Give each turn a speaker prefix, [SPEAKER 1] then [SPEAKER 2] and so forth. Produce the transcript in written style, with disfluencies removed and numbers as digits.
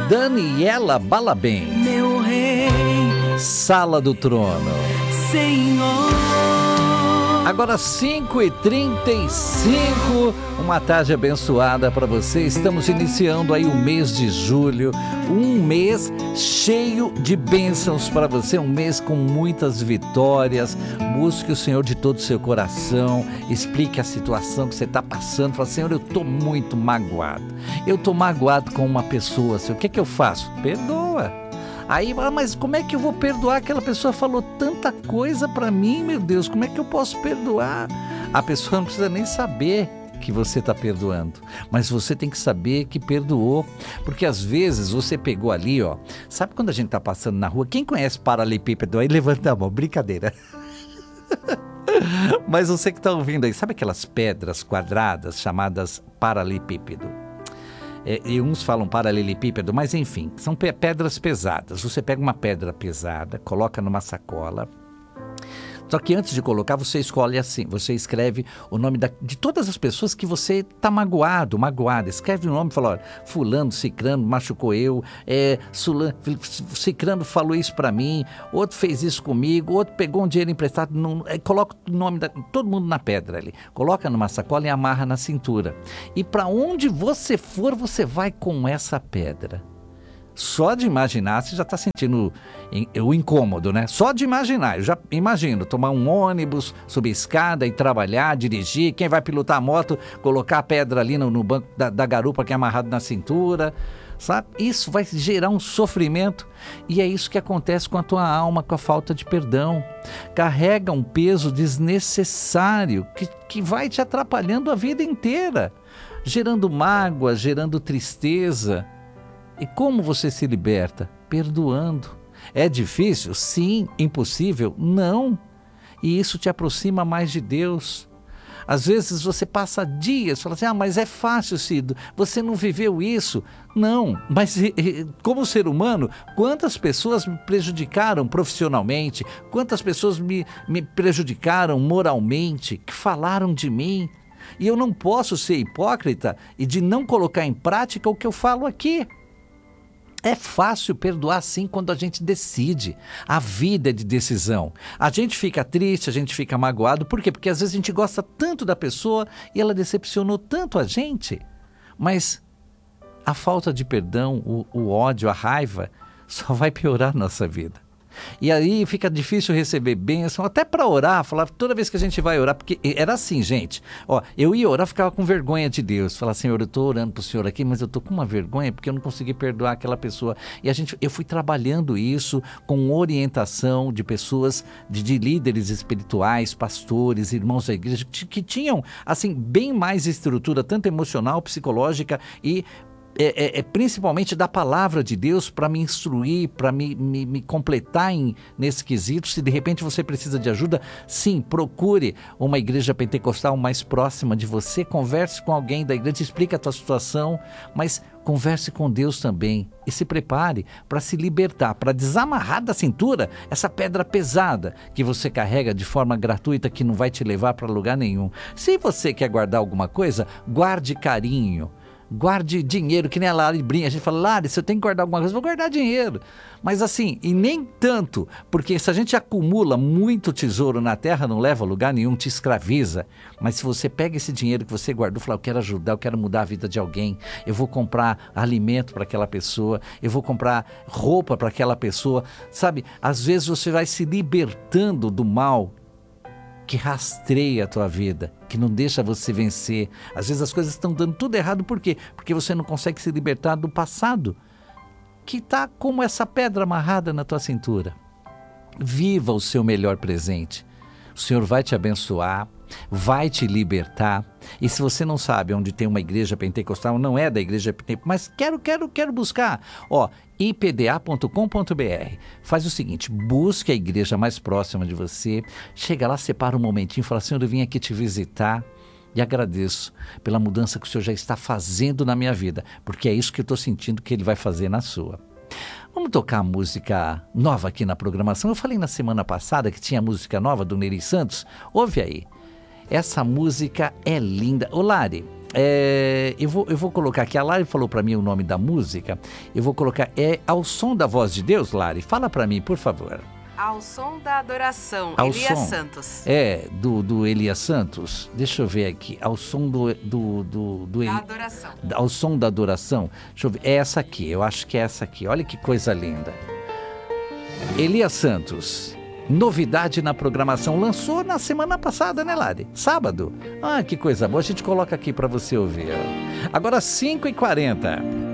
[SPEAKER 1] Daniela Balabem,
[SPEAKER 2] meu rei,
[SPEAKER 1] Sala do Trono.
[SPEAKER 2] Senhor.
[SPEAKER 1] Agora 5h35, uma tarde abençoada para você. Estamos iniciando aí o mês de julho, um mês cheio de bênçãos para você, um mês com muitas vitórias. Busque o Senhor de todo o seu coração, explique a situação que você está passando. Fala, Senhor, eu estou muito magoado, eu estou magoado com uma pessoa, assim, o que é que eu faço? Perdoa. Aí, mas como é que eu vou perdoar? Aquela pessoa falou tanta coisa pra mim, meu Deus, como é que eu posso perdoar? A pessoa não precisa nem saber que você está perdoando, mas você tem que saber que perdoou, porque às vezes você pegou ali, ó, sabe quando a gente tá passando na rua, quem conhece paralelepípedo aí, levanta a mão, brincadeira. Mas você que tá ouvindo aí, sabe aquelas pedras quadradas chamadas paralelepípedo? E uns falam paralelepípedo, mas enfim, são pedras pesadas. Você pega uma pedra pesada, coloca numa sacola. Só que antes de colocar, você escolhe assim, você escreve o nome de todas as pessoas que você está magoada. Escreve o nome e fala, olha, fulano, cicrano, machucou eu, cicrano falou isso para mim, outro fez isso comigo, outro pegou um dinheiro emprestado, coloca o nome de todo mundo na pedra ali, coloca numa sacola e amarra na cintura. E para onde você for, você vai com essa pedra. Só de imaginar, você já está sentindo o incômodo, né? Só de imaginar, eu já imagino tomar um ônibus, subir escada e trabalhar, dirigir, quem vai pilotar a moto, colocar a pedra ali no banco da garupa que é amarrado na cintura, sabe? Isso vai gerar um sofrimento e é isso que acontece com a tua alma, com a falta de perdão. Carrega um peso desnecessário que vai te atrapalhando a vida inteira, gerando mágoa, gerando tristeza. E como você se liberta? Perdoando. É difícil? Sim. Impossível? Não. E isso te aproxima mais de Deus. Às vezes você passa dias, fala assim, mas é fácil, Cido, você não viveu isso. Não, mas como ser humano, quantas pessoas me prejudicaram profissionalmente, quantas pessoas me prejudicaram moralmente, que falaram de mim. E eu não posso ser hipócrita e de não colocar em prática o que eu falo aqui. É fácil perdoar sim quando a gente decide. A vida é de decisão. A gente fica triste, a gente fica magoado. Por quê? Porque às vezes a gente gosta tanto da pessoa e ela decepcionou tanto a gente. Mas a falta de perdão, o ódio, a raiva, só vai piorar a nossa vida. E aí fica difícil receber bênção, até para orar, falar toda vez que a gente vai orar, porque era assim, gente, ó, eu ia orar, ficava com vergonha de Deus, falar, Senhor, eu estou orando para o Senhor aqui, mas eu estou com uma vergonha porque eu não consegui perdoar aquela pessoa. E eu fui trabalhando isso com orientação de pessoas, de líderes espirituais, pastores, irmãos da igreja, que tinham, assim, bem mais estrutura, tanto emocional, psicológica e principalmente da palavra de Deus para me instruir, para me completar nesse quesito. Se de repente você precisa de ajuda, sim, procure uma igreja pentecostal mais próxima de você, converse com alguém da igreja, explique a tua situação, mas converse com Deus também e se prepare para se libertar, para desamarrar da cintura essa pedra pesada que você carrega de forma gratuita, que não vai te levar para lugar nenhum. Se você quer guardar alguma coisa, guarde carinho. Guarde dinheiro, que nem a Lari brinca. A gente fala, Lari, se eu tenho que guardar alguma coisa, vou guardar dinheiro. Mas assim, e nem tanto, porque se a gente acumula muito tesouro na terra, não leva a lugar nenhum, te escraviza. Mas se você pega esse dinheiro que você guardou e fala, eu quero ajudar, eu quero mudar a vida de alguém, eu vou comprar alimento para aquela pessoa, eu vou comprar roupa para aquela pessoa, sabe? Às vezes você vai se libertando do mal que rastreia a tua vida, que não deixa você vencer. Às vezes as coisas estão dando tudo errado, por quê? Porque você não consegue se libertar do passado, que está como essa pedra amarrada na tua cintura. Viva o seu melhor presente. O Senhor vai te abençoar, vai te libertar. E se você não sabe onde tem uma igreja pentecostal, não é da igreja pentecostal, mas quero buscar, ó, ipda.com.br. Faz o seguinte, busque a igreja mais próxima de você, chega lá, separa um momentinho, fala, Senhor, eu vim aqui te visitar e agradeço pela mudança que o Senhor já está fazendo na minha vida, porque é isso que eu estou sentindo que Ele vai fazer na sua. Vamos tocar música nova aqui na programação. Eu falei na semana passada que tinha música nova do Neri Santos. Ouve aí. Essa música é linda. Ô Lari, Eu vou colocar aqui, a Lari falou para mim o nome da música, eu vou colocar, Ao Som da Voz de Deus, Lari, fala para mim, por favor.
[SPEAKER 3] Ao Som da Adoração,
[SPEAKER 1] Ao
[SPEAKER 3] Elias
[SPEAKER 1] som.
[SPEAKER 3] Santos.
[SPEAKER 1] Do Elias Santos, deixa eu ver aqui, Ao Som do
[SPEAKER 3] Da Adoração.
[SPEAKER 1] Ao Som da Adoração, deixa eu ver, é essa aqui, eu acho que é essa aqui, olha que coisa linda. Elias Santos, novidade na programação, lançou na semana passada, né, Lari? Sábado. Ah, que coisa boa, a gente coloca aqui para você ouvir. Agora 5h40.